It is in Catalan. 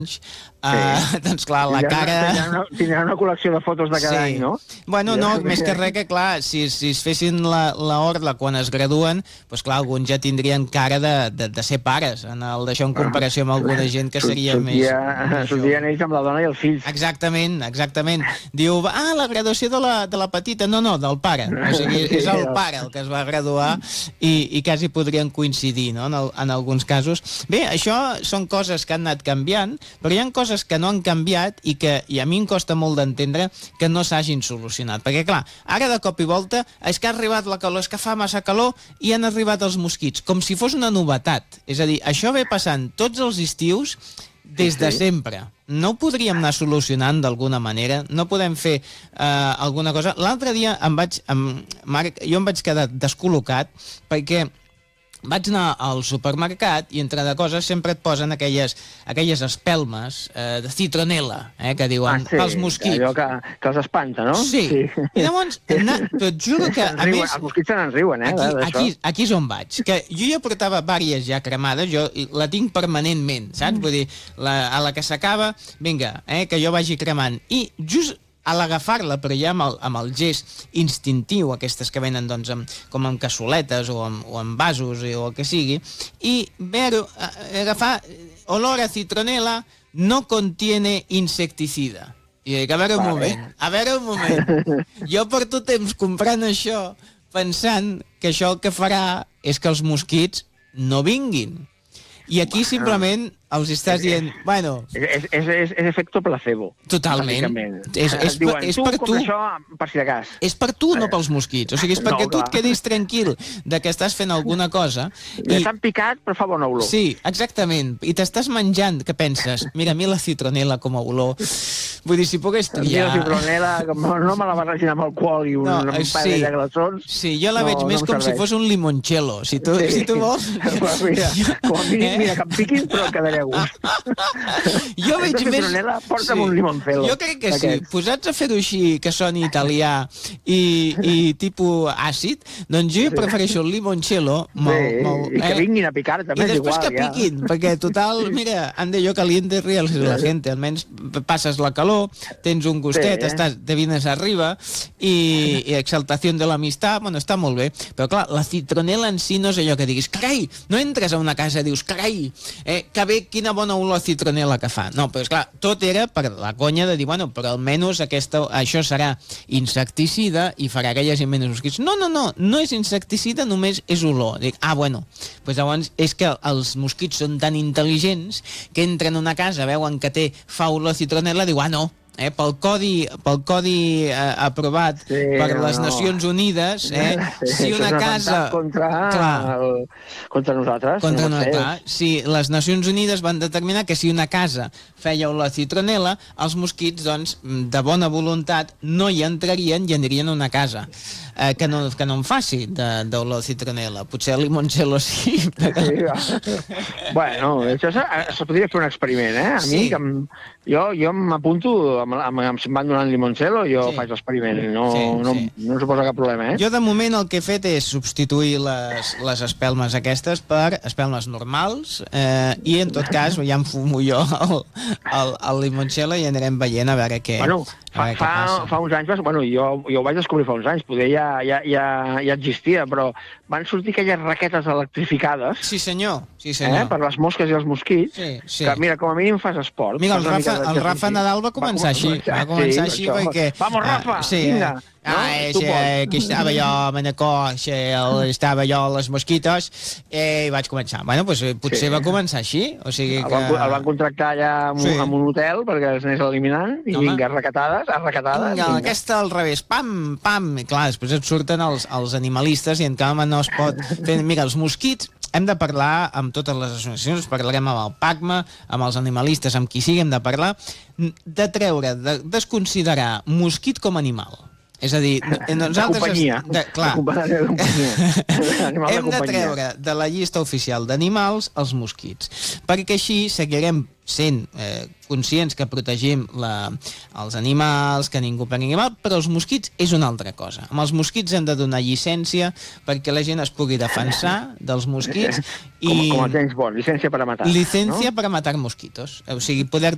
doncs clar, la cara... Tindran una col·lecció de fotos de cada any, no? Bueno, no, més que res que, clar, si es fessin l'orla quan es graduen, doncs clar, alguns ja tindrien cara de ser pares, en el d'això en comparació amb alguna gent que seria més... Sortien ells amb la dona i els fills. Exactament. Diu, la graduació de la petita. No, del pare. O sigui, és el pare el que es va graduar i quasi podrien coincidir, no?, en alguns casos. Bé, això són coses que han anat canviant, però hi ha coses que no han canviat i a mi em costa molt d'entendre que no s'hagin solucionat. Perquè, clar, ara de cop i volta és que ha arribat la calor, és que fa massa calor i han arribat els mosquits, com si fos una novetat. És a dir, això ve passant tots els estius des de sempre. No ho podríem anar solucionant d'alguna manera? No podem fer alguna cosa? L'altre dia Marc, jo em vaig quedar descol·locat perquè vaig anar al supermercat i entre de coses sempre et posen aquelles espelmes de citronela, que diuen pels mosquits. Allò que els espanta, no? Sí. I llavors, et juro que a més... Els mosquits se n'en riuen, Aquí és on vaig. Que jo ja portava vàries ja cremades, jo la tinc permanentment, saps? Vull dir, a la que s'acaba, vinga, que jo vagi cremant. I just a l'agafar-la, però ja amb el gest instintiu, aquestes que venen doncs, com amb cassoletes o amb vasos o el que sigui, i agafar olor a citronela no contiene insecticida. I dic, a veure un moment. Jo porto temps comprant això pensant que això el que farà és que els mosquits no vinguin. I aquí simplement els estàs dient, bueno... És efecte placebo. Totalment. És per tu. Això, per si de cas. És per tu, no pels mosquits. O sigui, és perquè tu et quedis tranquil de que estàs fent alguna cosa. T'han picat, però fa bona olor. Sí, exactament. I t'estàs menjant, que penses? Mira, a mi la citronela com a olor... Vull dir, si pogués triar... La citronela, no me la barregin amb alcohol i un parell de glaçons. Sí, jo la veig més com si fos un limoncello. Si tu vols... Com a mínim, mira, que em piquin, però quedaré a gust. Jo veig més... Porta'm un limoncello. Jo crec que sí. Posats a fer-ho així, que soni italià i tipus àcid, doncs jo prefereixo el limoncello. I que vinguin a picar, també és igual. I després que piquin, perquè total, mira, ande yo caliente, ríos de la gente. Almenys passes la calor, tens un gustet, te vienes arriba i exaltació de l'amistat, bueno, està molt bé. Però clar, la citronela en si no és allò que diguis, carai, no entres a una casa i dius, carai, que bé, quina bona olor a citronela que fa. No, però esclar, tot era per la conya de dir, bueno, però almenys això serà insecticida i farà que hi hagi menys mosquits. No és insecticida, només és olor. Dic, bueno, doncs llavors és que els mosquits són tan intel·ligents que entren a una casa, veuen que fa olor a citronela, diu, no, pel codi aprovat per les Nacions Unides, si una casa... Contra nosaltres. Si les Nacions Unides van determinar que si una casa feia olor a citronela, els mosquits, doncs, de bona voluntat, no hi entrarien i anirien a una casa que no en faci d'olor a citronela. Potser el limoncello sí. Bueno, això se podria fer un experiment, A mi, jo m'apunto, si em van donant limoncello, jo faig l'experiment. No suposa cap problema, Jo, de moment, el que he fet és substituir les espelmes aquestes per espelmes normals i, en tot cas, ja em fumo jo el limoncello i anirem veient a veure què passa. Fa uns anys, jo ho vaig descobrir fa uns anys, poder ja existia, però van sortir aquelles raquetes electrificades. Sí, senyor. Per les mosques i els mosquits, que, mira, com a mínim fas esport. Mira, el Rafa Nadal va començar així. Perquè... Vamos, Rafa, vinga! Que estava jo a Manacor, estava jo a les mosquites i vaig començar. Bueno, doncs potser va començar així. El van contractar allà en un hotel perquè es anés eliminant i vinga, arracatades. Aquesta al revés, pam, pam. I clar, després et surten els animalistes i encara no es pot fer... Mira, els mosquits hem de parlar amb totes les associacions, parlarem amb el PACMA, amb els animalistes, amb qui sigui, hem de parlar de treure, de desconsiderar mosquit com a animal. És a dir, nosaltres... Companyia. Clar. Hem de treure de la llista oficial d'animals els mosquits, perquè així seguirem sent conscients que protegim els animals, que ningú prengui mal, però els mosquits és una altra cosa. Amb els mosquits hem de donar llicència perquè la gent es pugui defensar dels mosquits. Com a James Bond, llicència per a matar. Llicència per a matar mosquitos. O sigui, poder